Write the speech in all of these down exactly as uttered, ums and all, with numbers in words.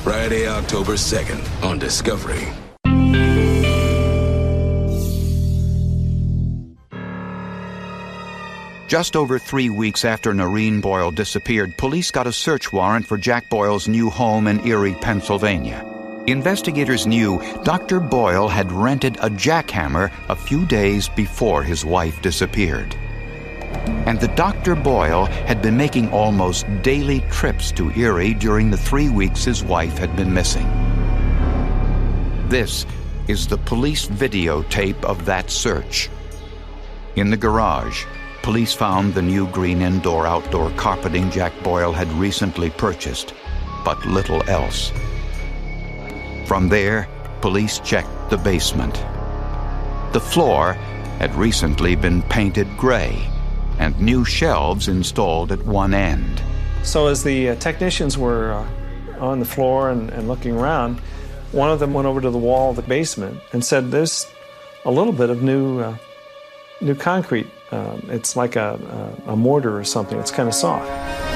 Friday, October second on Discovery. Just over three weeks after Noreen Boyle disappeared, police got a search warrant for Jack Boyle's new home in Erie, Pennsylvania. Investigators knew Doctor Boyle had rented a jackhammer a few days before his wife disappeared. And that Doctor Boyle had been making almost daily trips to Erie during the three weeks his wife had been missing. This is the police videotape of that search. In the garage, police found the new green indoor-outdoor carpeting Jack Boyle had recently purchased, but little else. From there, police checked the basement. The floor had recently been painted gray, and new shelves installed at one end. So as the uh, technicians were uh, on the floor and, and looking around, one of them went over to the wall of the basement and said, "There's a little bit of new, uh, new concrete. Um, it's like a, a, a mortar or something. It's kind of soft."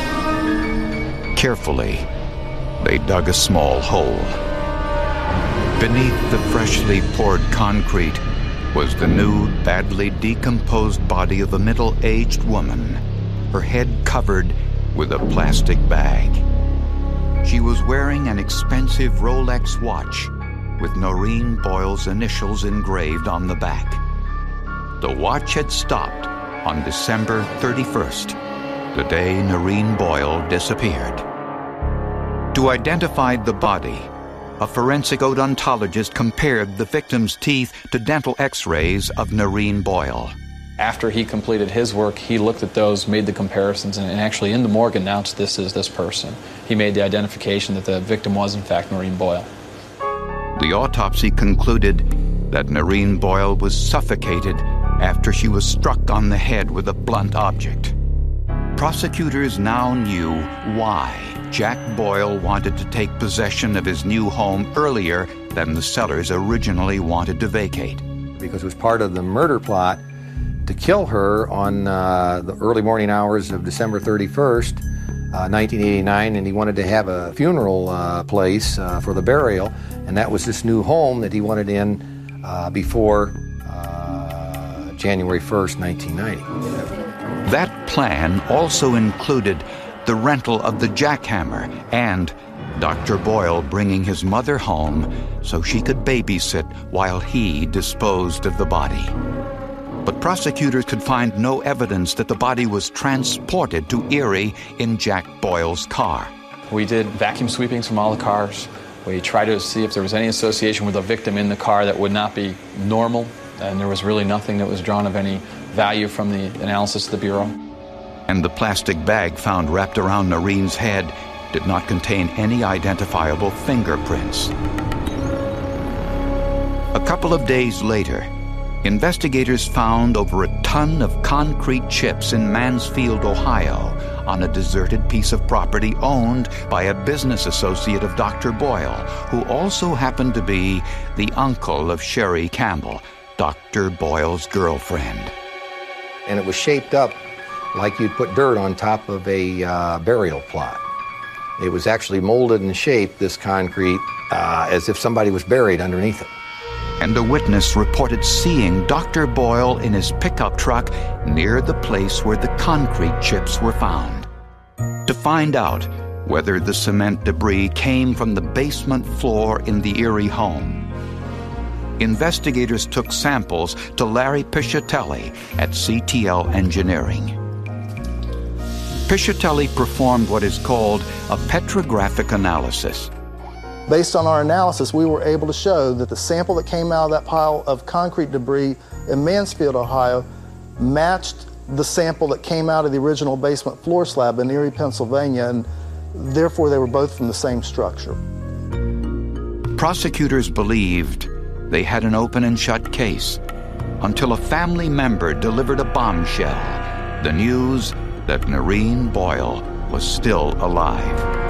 Carefully, they dug a small hole. Beneath the freshly poured concrete was the nude, badly decomposed body of a middle-aged woman, her head covered with a plastic bag. She was wearing an expensive Rolex watch with Noreen Boyle's initials engraved on the back. The watch had stopped on December thirty-first, the day Noreen Boyle disappeared. To identify the body, a forensic odontologist compared the victim's teeth to dental x-rays of Noreen Boyle. After he completed his work, he looked at those, made the comparisons, and actually in the morgue announced this is this person. He made the identification that the victim was in fact Noreen Boyle. The autopsy concluded that Noreen Boyle was suffocated after she was struck on the head with a blunt object. Prosecutors now knew why Jack Boyle wanted to take possession of his new home earlier than the sellers originally wanted to vacate. Because it was part of the murder plot to kill her on uh, the early morning hours of December thirty-first, uh, nineteen eighty-nine, and he wanted to have a funeral uh, place uh, for the burial, and that was this new home that he wanted in uh, before uh, January first, nineteen ninety. That plan also included the rental of the jackhammer and Doctor Boyle bringing his mother home so she could babysit while he disposed of the body. But prosecutors could find no evidence that the body was transported to Erie in Jack Boyle's car. We did vacuum sweepings from all the cars. We tried to see if there was any association with a victim in the car that would not be normal, and there was really nothing that was drawn of any value from the analysis of the Bureau. And the plastic bag found wrapped around Noreen's head did not contain any identifiable fingerprints. A couple of days later, investigators found over a ton of concrete chips in Mansfield, Ohio, on a deserted piece of property owned by a business associate of Doctor Boyle, who also happened to be the uncle of Sherry Campbell, Doctor Boyle's girlfriend. And it was shaped up like you'd put dirt on top of a uh, burial plot. It was actually molded and shaped, this concrete, uh, as if somebody was buried underneath it. And a witness reported seeing Doctor Boyle in his pickup truck near the place where the concrete chips were found. To find out whether the cement debris came from the basement floor in the Erie home, investigators took samples to Larry Piscitelli at C T L Engineering. Piscitelli performed what is called a petrographic analysis. Based on our analysis, we were able to show that the sample that came out of that pile of concrete debris in Mansfield, Ohio, matched the sample that came out of the original basement floor slab in Erie, Pennsylvania, and therefore they were both from the same structure. Prosecutors believed they had an open and shut case until a family member delivered a bombshell, the news that Noreen Boyle was still alive.